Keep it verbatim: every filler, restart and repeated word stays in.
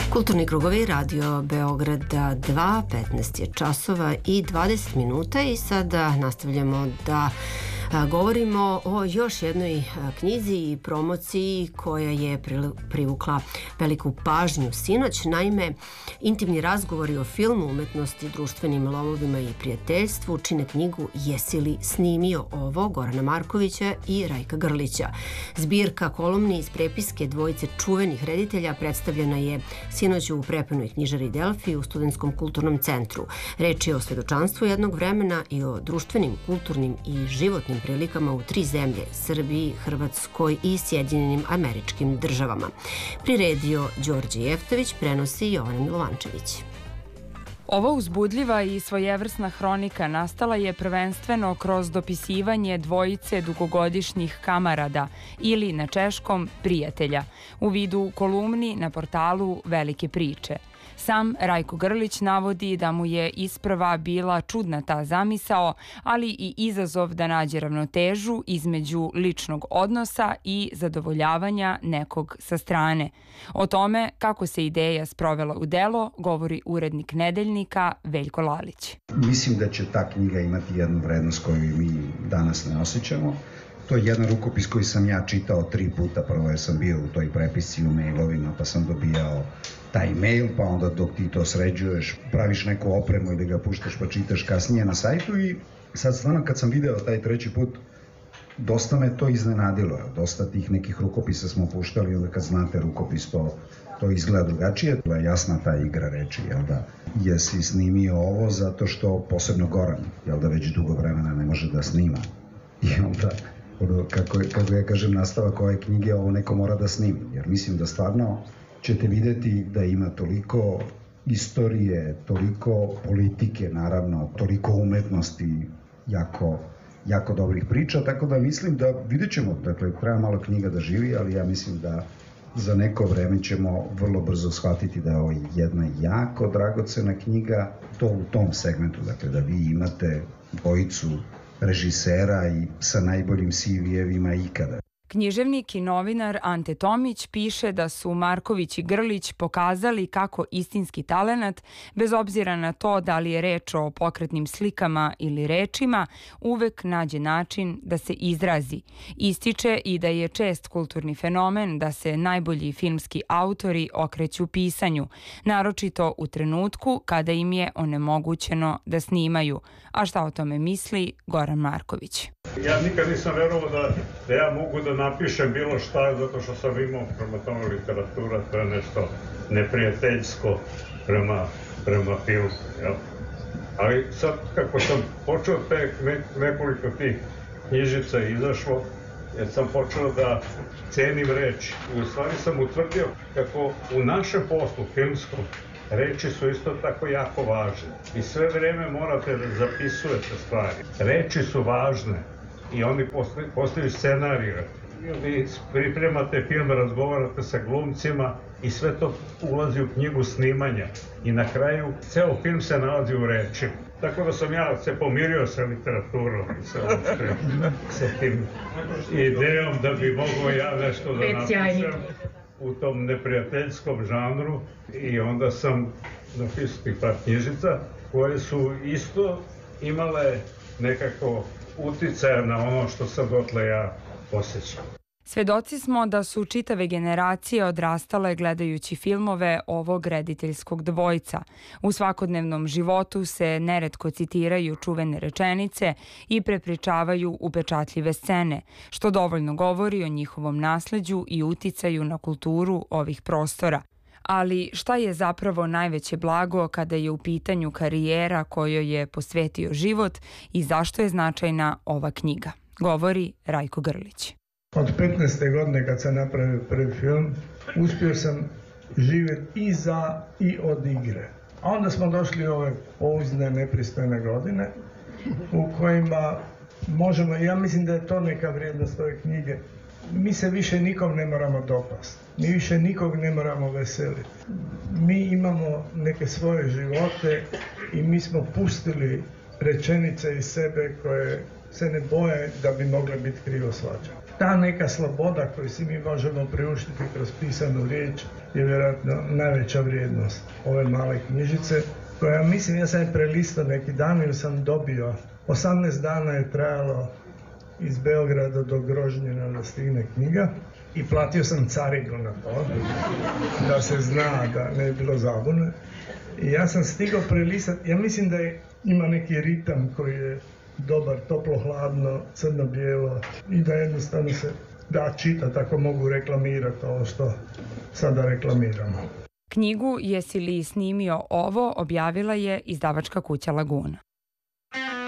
Kulturni krugovi, Radio Beograda dva, petnaest je časova i dvadeset minuta i sada nastavljamo da govorimo o još jednoj knjizi i promociji koja je privukla veliku pažnju sinoć. Naime, intimni razgovori o filmu, umetnosti, društvenim lomovima i prijateljstvu čine knjigu Jesi li snimio ovo? Gorana Markovića i Rajka Grlića. Zbirka kolumni iz prepiske dvojice čuvenih reditelja predstavljena je sinoć u prepenoj knjižari Delfi u Studentskom kulturnom centru. Reč je o svedočanstvu jednog vremena i o društvenim, kulturnim i životnim prilikama u tri zemlje, Srbiji, Hrvatskoj i Sjedinjenim Američkim Državama. Priredio Đorđe Jeftović, prenosi Jovana Milovančević. Ova uzbudljiva i svojevrsna hronika nastala je prvenstveno kroz dopisivanje dvojice dugogodišnjih kamarada ili na češkom prijatelja u vidu kolumni na portalu Velike priče. Sam Rajko Grlić navodi da mu je isprva bila čudna ta zamisao, ali i izazov da nađe ravnotežu između ličnog odnosa i zadovoljavanja nekog sa strane. O tome kako se ideja sprovela u delo govori urednik Nedeljnika Veljko Lalić. Mislim da će ta knjiga imati jednu vrednost koju mi danas ne osjećamo. To je jedan rukopis koji sam ja čitao tri puta. Prvo jer sam bio u toj prepisci u mailovima, pa sam dobijao taj mail, pa onda dok ti to sređuješ, praviš neku opremu ili ga puštaš pa čitaš kasnije na sajtu. I sad stvarno kad sam video taj treći put, dosta me to iznenadilo. Dosta tih nekih rukopisa smo puštali, onda kad znate rukopis to, to izgleda drugačije. To je jasna ta igra reči, jel da? Jesi snimio ovo zato što posebno Goran, jel da već dugo vremena ne može da snima. I onda, ono, kako, kako ja kažem, nastavak ove knjige, ovo neko mora da snimi. Jer mislim da stvarno ćete videti da ima toliko istorije, toliko politike, naravno, toliko umetnosti, jako, jako dobrih priča, tako da mislim da vidjet ćemo, dakle, treba malo knjiga da živi, ali ja mislim da za neko vreme ćemo vrlo brzo shvatiti da je ovo jedna jako dragocena knjiga, to u tom segmentu, dakle, da vi imate dvojicu režisera i sa najboljim C V-evima ikada. Književnik i novinar Ante Tomić piše da su Marković i Grlić pokazali kako istinski talenat, bez obzira na to da li je reč o pokretnim slikama ili rečima, uvek nađe način da se izrazi. Ističe i da je čest kulturni fenomen da se najbolji filmski autori okreću pisanju, naročito u trenutku kada im je onemogućeno da snimaju. A šta o tome misli Goran Marković? Ja nikad nisam verovao da, da ja mogu da napišem bilo šta, zato što sam imao prema tome literatura, to je nešto neprijateljsko prema, prema filmu. Jel? Ali sad kako sam počeo tek ne, nekoliko tih knjižica izašlo, jer sam počeo da cenim reči. U stvari sam utvrdio kako u našem poslu filmskom reči su isto tako jako važne. I sve vreme morate da zapisujete stvari. Reči su važne i oni postaju scenarije. Vi pripremate film, razgovarate sa glumcima i sve to ulazi u knjigu snimanja. I na kraju ceo film se nalazi u reči. Tako da sam ja se pomirio sa literaturom i sa, sa tim idejom da bi mogao ja nešto da napišem u tom neprijateljskom žanru i onda sam napisao tih par knjižica koje su isto imale nekako uticaja na ono što sam dotle ja osjećam. Svedoci smo da su čitave generacije odrastale gledajući filmove ovog rediteljskog dvojca. U svakodnevnom životu se neretko citiraju čuvene rečenice i prepričavaju upečatljive scene, što dovoljno govori o njihovom nasleđu i uticaju na kulturu ovih prostora. Ali šta je zapravo najveće blago kada je u pitanju karijera kojoj je posvetio život i zašto je značajna ova knjiga, govori Rajko Grlić. Od petnaeste godine kad sam napravio prvi film, uspio sam živjeti i za i od igre. A onda smo došli u ove pouzne, nepristojne godine u kojima možemo, ja mislim da je to neka vrijednost ove knjige, mi se više nikom ne moramo dopasti, mi više nikog ne moramo veseliti. Mi imamo neke svoje živote i mi smo pustili rečenice iz sebe koje se ne boje da bi mogle biti krivo shvaćane. Ta neka sloboda koju si mi možemo priuštiti kroz pisanu riječ je vjerojatno najveća vrijednost ove male knjižice, koja, mislim, ja sam je prelistao neki dan ili sam dobio. osamnaest dana je trajalo iz Beograda do Grožnjena da stigne knjiga i platio sam carinu na to, da se zna da ne je bilo zabune. I ja sam stigao prelistati, ja mislim da je, ima neki ritam koji je dobar, toplo-hladno, crno-bijelo i da jednostavno se da čitati ako mogu reklamirati ovo što sada reklamiramo. Knjigu Jesi li snimio ovo objavila je izdavačka kuća Laguna.